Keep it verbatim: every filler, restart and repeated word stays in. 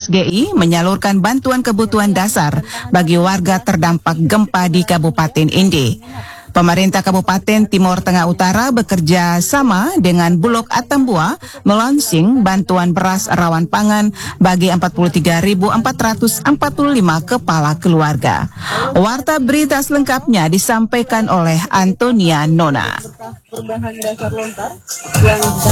S G I menyalurkan bantuan kebutuhan dasar bagi warga terdampak gempa di Kabupaten Inde. Pemerintah Kabupaten Timur Tengah Utara bekerja sama dengan Bulog Atambua melaunching bantuan beras rawan pangan bagi empat puluh tiga ribu empat ratus empat puluh lima kepala keluarga. Warta berita selengkapnya disampaikan oleh Antonia Nona. Berbahan dasar lontar yang